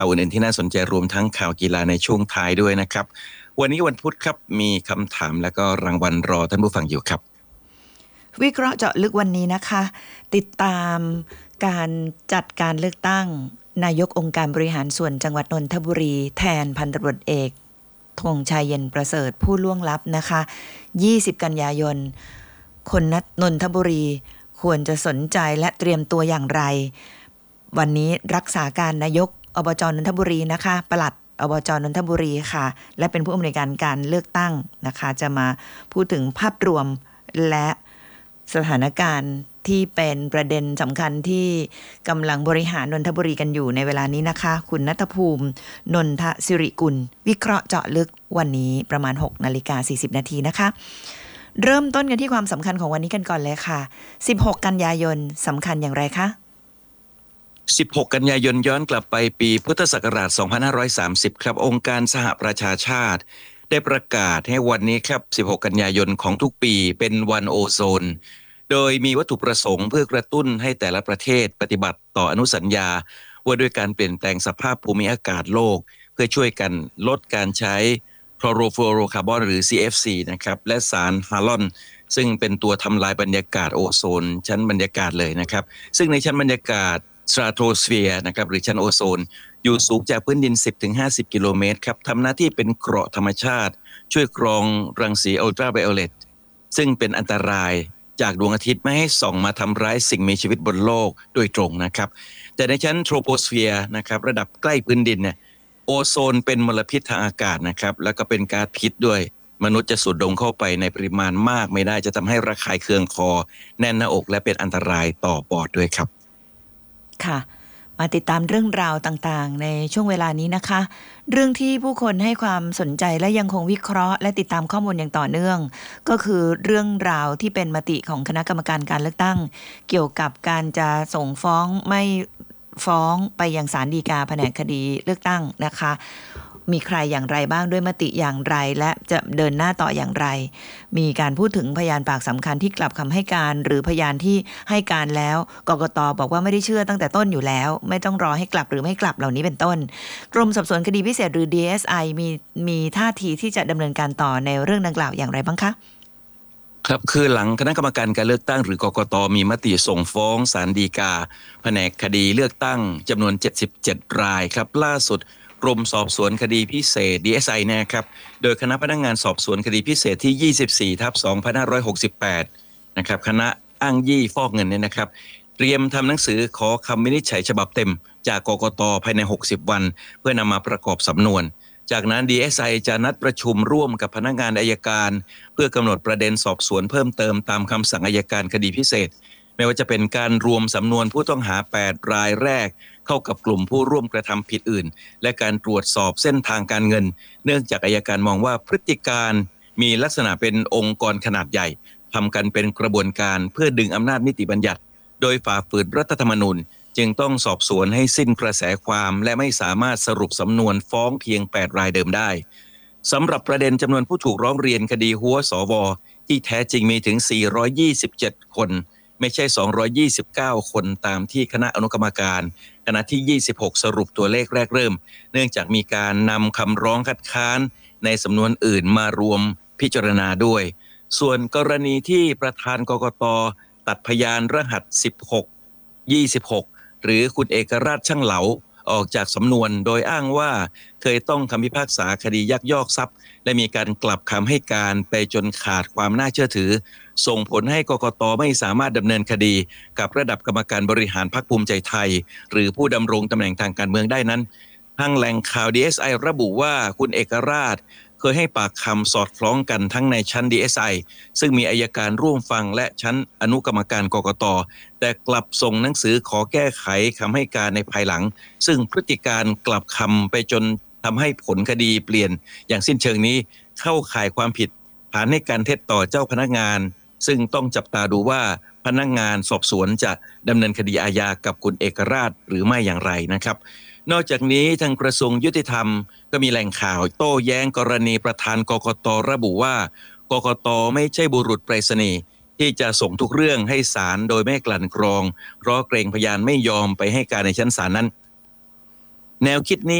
ข่าวอื่นๆที่น่าสนใจรวมทั้งข่าวกีฬาในช่วงท้ายด้วยนะครับวันนี้วันพุธครับมีคำถามและก็รางวัลรอท่านผู้ฟังอยู่ครับวิเคราะห์เจาะลึกวันนี้นะคะติดตามการจัดการเลือกตั้งนายกองค์การบริหารส่วนจังหวัดนนทบุรีแทนพันตำรวจเอกธงชัยเย็นประเสริฐผู้ล่วงลับนะคะ20กันยายนคนนนทบุรีควรจะสนใจและเตรียมตัวอย่างไรวันนี้รักษาการนายกอบจ.นนทบุรีนะคะปลัดอบจ.นนทบุรีค่ะและเป็นผู้อำนวยการเลือกตั้งนะคะจะมาพูดถึงภาพรวมและสถานการณ์ที่เป็นประเด็นสำคัญที่กำลังบริหารนนทบุรีกันอยู่ในเวลานี้นะคะคุณณัฐภูมินนทศิริกุลวิเคราะห์เจาะลึกวันนี้ประมาณ 6:40 นาทีนะคะเริ่มต้นกันที่ความสำคัญของวันนี้กันก่อนเลยค่ะ16กันยายนสำคัญอย่างไรคะ 16กันยายนย้อนกลับไปปีพุทธศักราช2530ครับองค์การสหประชาชาติได้ประกาศให้วันนี้ครับ16กันยายนของทุกปีเป็นวันโอโซนโดยมีวัตถุประสงค์เพื่อกระตุ้นให้แต่ละประเทศปฏิบัติต่ออนุสัญญาว่าด้วยการเปลี่ยนแปลงสภาพภูมิอากาศโลกเพื่อช่วยกันลดการใช้คลอโรฟลูออโรคาร์บอนหรือ CFC นะครับและสารฮาลอนซึ่งเป็นตัวทำลายบรรยากาศโอโซนชั้นบรรยากาศเลยนะครับซึ่งในชั้นบรรยากาศสตราโตสเฟียร์นะครับหรือชั้นโอโซนอยู่สูงจากพื้นดิน 10-50 กิโลเมตรครับทำหน้าที่เป็นเกราะธรรมชาติช่วยกรองรังสีอัลตราไวโอเลตซึ่งเป็นอันตรายจากดวงอาทิตย์ไม่ให้ส่องมาทำร้ายสิ่งมีชีวิตบนโลกโดยตรงนะครับแต่ในชั้นโทรโปสเฟียร์นะครับระดับใกล้พื้นดินเนี่ยโอโซนเป็นมลพิษทางอากาศนะครับแล้วก็เป็นก๊าซพิษด้วยมนุษย์จะสูดดมเข้าไปในปริมาณมากไม่ได้จะทำให้ระคายเคืองคอแน่นหน้าอกและเป็นอันตรายต่อปอดด้วยครับค่ะมาติดตามเรื่องราวต่างๆในช่วงเวลานี้นะคะเรื่องที่ผู้คนให้ความสนใจและยังคงวิเคราะห์และติดตามข้อมูลอย่างต่อเนื่องก็คือเรื่องราวที่เป็นมติของคณะกรรมการการเลือกตั้งเกี่ยวกับการจะส่งฟ้องไม่ฟ้องไปยังศาลฎีกาแผนกคดีเลือกตั้งนะคะมีใครอย่างไรบ้างด้วยมติอย่างไรและจะเดินหน้าต่ออย่างไรมีการพูดถึงพยานปากสำคัญที่กลับคำให้การหรือพยานที่ให้การแล้วกกต.บอกว่าไม่ได้เชื่อตั้งแต่ต้นอยู่แล้วไม่ต้องรอให้กลับหรือไม่กลับเหล่านี้เป็นต้นกรมสอบสวนคดีพิเศษหรือ DSI มีท่าทีที่จะดำเนินการต่อในเรื่องดังกล่าวอย่างไรบ้างคะครับคือหลังคณะกรรมการการเลือกตั้งหรือกกต.มีมติส่งฟ้องศาลฎีกาแผนกคดีเลือกตั้งจำนวน77รายครับล่าสุดกรมสอบสวนคดีพิเศษ DSI นะครับโดยคณะพนักงานสอบสวนคดีพิเศษที่24/2568นะครับคณะอ้างยี่ฟอกเงินเนี่ยนะครับเตรียมทำหนังสือขอคำวินิจฉัยฉบับเต็มจากกกต.ภายใน60วันเพื่อนำมาประกอบสำนวนจากนั้น DSI จะนัดประชุมร่วมกับพนักงานอัยการเพื่อกำหนดประเด็นสอบสวนเพิ่มเติมตามคำสั่งอัยการคดีพิเศษไม่ว่าจะเป็นการรวมสำนวนผู้ต้องหา8รายแรกเข้ากับกลุ่มผู้ร่วมกระทำผิดอื่นและการตรวจสอบเส้นทางการเงินเนื่องจากอัยการมองว่าพฤติการมีลักษณะเป็นองค์กรขนาดใหญ่ทำกันเป็นกระบวนการเพื่อดึงอำนาจนิติบัญญัติโดยฝ่าฝืนรัฐธรรมนูญจึงต้องสอบสวนให้สิ้นกระแสความและไม่สามารถสรุปสำนวนฟ้องเพียง8รายเดิมได้สำหรับประเด็นจำนวนผู้ถูกร้องเรียนคดีหัวสวที่แท้จริงมีถึง427คนไม่ใช่229คนตามที่คณะอนุกรรมการคณะที่26สรุปตัวเลขแรกเริ่มเนื่องจากมีการนำคำร้องคัดค้านในสำนวนอื่นมารวมพิจารณาด้วยส่วนกรณีที่ประธานกกต.ตัดพยานรหัส26หรือคุณเอกราชช่างเหลาออกจากสำนวนโดยอ้างว่าเคยต้องคำพิพากษาคดียักยอกทรัพย์และมีการกลับคำให้การไปจนขาดความน่าเชื่อถือส่งผลให้กกต.ไม่สามารถดำเนินคดีกับระดับกรรมการบริหารพรรคภูมิใจไทยหรือผู้ดำรงตำแหน่งทางการเมืองได้นั้นทางแหล่งข่าว DSI ระบุว่าคุณเอกราชเคยให้ปากคำสอดคล้องกันทั้งในชั้น DSI ซึ่งมีอัยการร่วมฟังและชั้นอนุกรรมการกกต.แต่กลับส่งหนังสือขอแก้ไขคำให้การในภายหลังซึ่งพฤติการกลับคำไปจนทำให้ผลคดีเปลี่ยนอย่างสิ้นเชิงนี้เข้าข่ายความผิดฐานให้การเท็จต่อเจ้าพนักงานซึ่งต้องจับตาดูว่าพนักงานสอบสวนจะดำเนินคดีอาญากับคุณเอกราชหรือไม่อย่างไรนะครับนอกจากนี้ทางกระทรวงยุติธรรมก็มีแหล่งข่าวโต้แย้งกรณีประธานกกต.ระบุว่ากกต.ไม่ใช่บุรุษไปรษณีย์ที่จะส่งทุกเรื่องให้ศาลโดยไม่กลั่นกรองเพราะเกรงพยานไม่ยอมไปให้การในชั้นศาลนั้นแนวคิดนี้